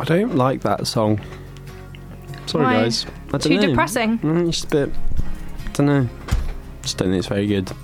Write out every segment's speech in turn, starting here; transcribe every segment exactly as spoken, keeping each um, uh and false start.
don't like that song. Sorry, Why? guys. I don't Too know. depressing. Mm, just a bit. I don't know. Just don't think it's very good.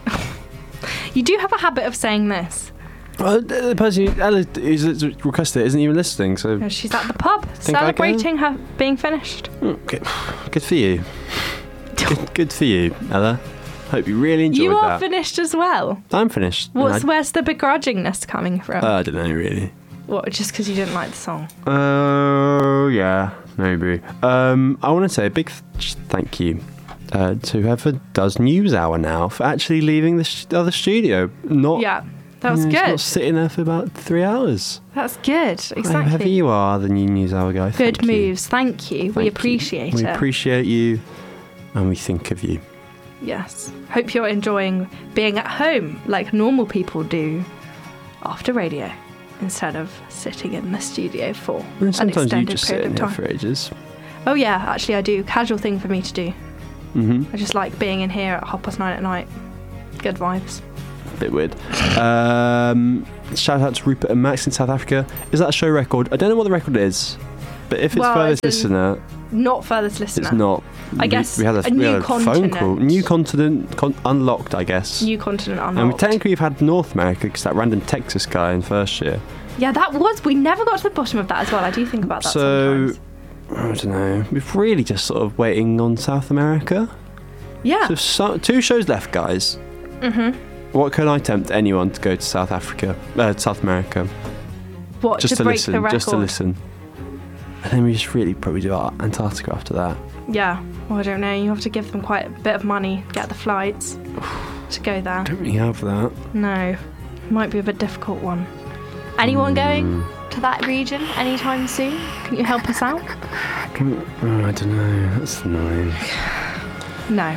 You do have a habit of saying this. Well, the person who Ella who's requested it isn't even listening, so. She's at the pub Think I celebrating her being finished. Mm, good. Good for you. Good, good for you, Ella. Hope you really enjoyed You are that. finished as well. I'm finished. What's I, where's the begrudgingness coming from? uh, I don't know, really. What? Just because you didn't like the song? Oh, uh, yeah, maybe. Um, I want to say a big th- thank you uh, to whoever does News Hour now for actually leaving the sh- other studio. Not Yeah, that was you know, good. Not sitting there for about three hours. That's good. Whoever Exactly. you are, the new News Hour guy. Good thank you. moves. Thank you. Thank we you. appreciate We it. appreciate you, and we think of you. Yes. Hope you're enjoying being at home like normal people do after radio, instead of sitting in the studio for And an sometimes you extended just sit period in of here time. for ages. Oh yeah, actually I do. Casual thing for me to do. Mm-hmm. I just like being in here at half past nine at night. Good vibes. Bit weird. Um, shout out to Rupert and Max in South Africa. Is that a show record? I don't know what the record is, but if it's Well, furthest as in listener, Not furthest listener. it's not. I We- guess we had a, a we new had a phone continent. call. New continent con- unlocked, I guess. New continent and we unlocked. technically we've had North America because that random Texas guy in first year. Yeah, that was. We never got to the bottom of that as well. I do think about that So sometimes. I don't know. We've really just sort of waiting on South America. Yeah. So, so two shows left, guys. Mhm. What can I tempt anyone to go to South Africa, uh, South America? What? Just to, to break listen, the record? just to listen. And then we just really probably do Ar- Antarctica after that. Yeah. Well, I don't know. You have to give them quite a bit of money, get the flights to go there. Don't really have that. No. Might be a bit difficult one. Anyone Hmm. going to that region anytime soon? Can you help us out? Can, oh, I don't know. That's annoying. No.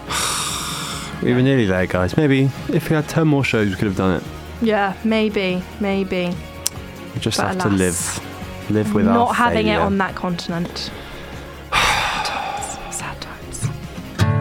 We were nearly there, guys. Maybe if we had ten more shows, we could have done it. Yeah, maybe, maybe. We just But have to alas, live, live with our Not having it failure. on that continent.